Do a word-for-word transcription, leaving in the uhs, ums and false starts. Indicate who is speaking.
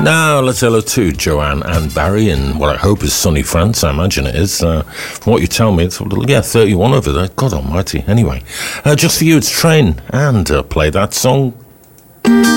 Speaker 1: Now, let's hello to Joanne and Barry in what I hope is sunny France. I imagine it is. Uh, from what you tell me, it's a little, yeah, thirty-one over there. God almighty. Anyway, uh, just for you, it's Train, and uh, play that song.